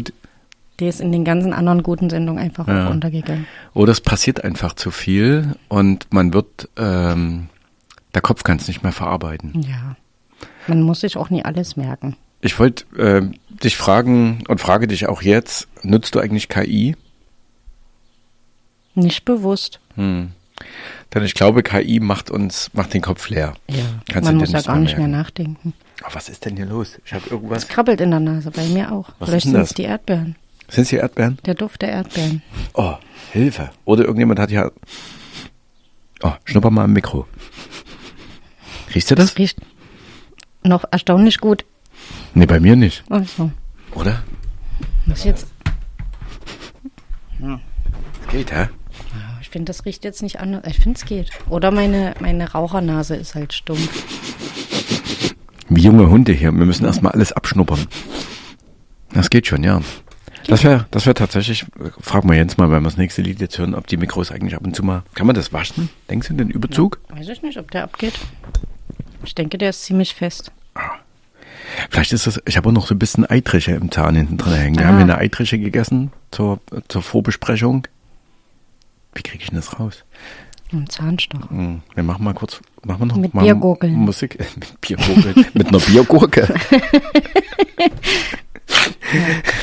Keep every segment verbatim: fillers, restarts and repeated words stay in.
gut. Die ist in den ganzen anderen guten Sendungen einfach Ja. auch untergegangen. Oder es passiert einfach zu viel und man wird, ähm, der Kopf kann es nicht mehr verarbeiten. Ja. Man muss sich auch nie alles merken. Ich wollte äh, dich fragen und frage dich auch jetzt, nutzt du eigentlich K I? Nicht bewusst. Hm. Denn ich glaube, K I macht uns, macht den Kopf leer. Ja. Kannst Man du dir muss ja nichts gar mehr nicht mehr merken. nachdenken. Oh, was ist denn hier los? Ich habe irgendwas. Es krabbelt in der Nase, bei mir auch. Was Vielleicht ist denn sind es das? die Erdbeeren. Sind es hier Erdbeeren? Der Duft der Erdbeeren. Oh, Hilfe. Oder irgendjemand hat ja... Oh, schnupper mal am Mikro. Riechst du das? Das riecht noch erstaunlich gut. Nee, bei mir nicht. Also, Oder? muss jetzt... Geht, hä? Ich finde, das riecht jetzt nicht anders. Ich finde, es geht. Oder meine, meine Rauchernase ist halt stumpf. Wie junge Hunde hier. Wir müssen erstmal alles abschnuppern. Das geht schon, ja. Das wäre das wär tatsächlich, fragen wir Jens mal, wenn wir das nächste Lied jetzt hören, ob die Mikros eigentlich ab und zu mal, kann man das waschen? Denkst du, den Überzug? Ja, weiß ich nicht, ob der abgeht. Ich denke, der ist ziemlich fest. Vielleicht ist das, ich habe auch noch so ein bisschen Eitrische im Zahn hinten drin hängen. Wir Ah. haben hier eine Eitrische gegessen zur, zur Vorbesprechung. Wie kriege ich denn das raus? Ein Zahnstocher. Hm, wir machen mal kurz, machen wir noch Mit mal Biergurgeln. Musik, äh, mit Biergurgeln, mit einer Biergurke.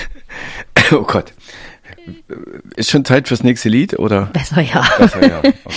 Oh Gott. Ist schon Zeit fürs nächste Lied, oder? Besser ja. Besser, ja. Okay.